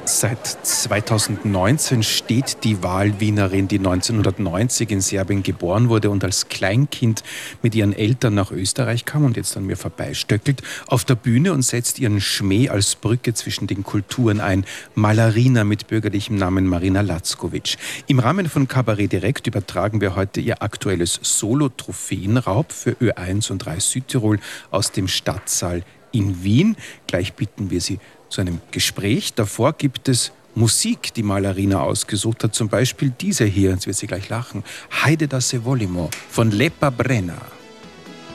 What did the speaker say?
Seit 2019 steht die Wahlwienerin, die 1990 in Serbien geboren wurde und als Kleinkind mit ihren Eltern nach Österreich kam und jetzt an mir vorbeistöckelt, auf der Bühne und setzt ihren Schmäh als Brücke zwischen den Kulturen ein. Malarina mit bürgerlichem Namen Marina Lackovic. Im Rahmen von Kabarett Direkt übertragen wir heute ihr aktuelles Solo-Trophäenraub für Ö1 und 3 Südtirol aus dem Stadtsaal in Wien. Gleich bitten wir Sie zu einem Gespräch. Davor gibt es Musik, die Malarina ausgesucht hat. Zum Beispiel diese hier, jetzt wird sie gleich lachen. Haide da se volimo von Lepa Brenna.